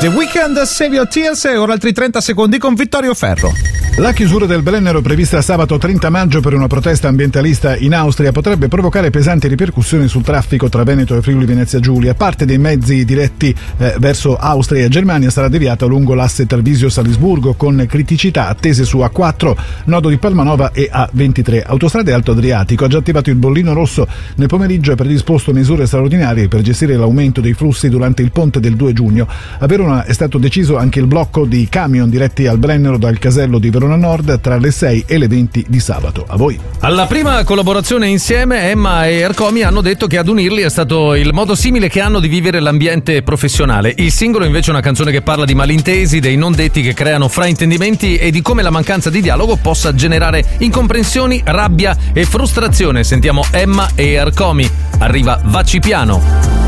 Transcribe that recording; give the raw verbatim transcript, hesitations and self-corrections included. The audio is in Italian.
The Weeknd, Save Your Tears, e ora altri trenta secondi con Vittorio Ferro. La chiusura del Brennero prevista sabato trenta maggio per una protesta ambientalista in Austria potrebbe provocare pesanti ripercussioni sul traffico tra Veneto e Friuli Venezia Giulia. Parte dei mezzi diretti eh, verso Austria e Germania sarà deviata lungo l'asse Tarvisio-Salisburgo con criticità attese su A quattro, nodo di Palmanova, e A ventitré. Autostrade Alto Adriatico ha già attivato il bollino rosso. Nel pomeriggio ha predisposto misure straordinarie per gestire l'aumento dei flussi durante il ponte del due giugno. A Verona è stato deciso anche il blocco di camion diretti al Brennero dal casello di Verona Nord tra le sei e le venti di sabato. A voi. Alla prima collaborazione insieme, Emma e Ercomi hanno detto che ad unirli è stato il modo simile che hanno di vivere l'ambiente professionale. Il singolo invece è una canzone che parla di malintesi, dei non detti che creano fraintendimenti e di come la mancanza di dialogo possa generare incomprensioni, rabbia e frustrazione. Sentiamo Emma e Ercomi. Arriva Vacci Piano.